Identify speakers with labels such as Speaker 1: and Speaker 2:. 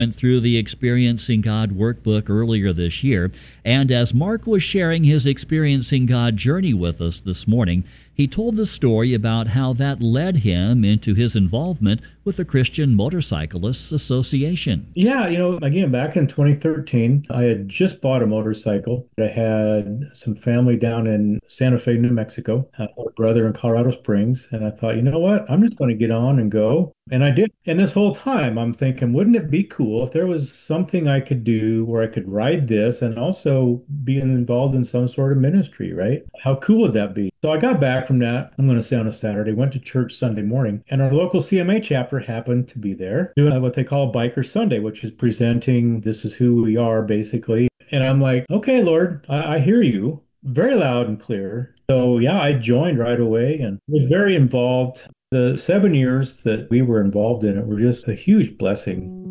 Speaker 1: Went through the Experiencing God workbook earlier this year, and as Mark was sharing his Experiencing God journey with us this morning, he told the story about how that led him into his involvement with the Christian Motorcyclists Association.
Speaker 2: Yeah, again, back in 2013, I had just bought a motorcycle. I had some family down in Santa Fe, New Mexico, a brother in Colorado Springs, and I thought, you know what? I'm just going to get on and go. And I did. And this whole time, I'm thinking, wouldn't it be cool if there was something I could do where I could ride this and also be involved in some sort of ministry, right? How cool would that be? So I got back from that, I'm going to say on a Saturday, went to church Sunday morning, and our local CMA chapter happened to be there doing what they call Biker Sunday, which is presenting this is who we are, basically. And I'm like, okay, Lord, I hear you very loud and clear. So yeah, I joined right away and was very involved. The 7 years that we were involved in it were just a huge blessing.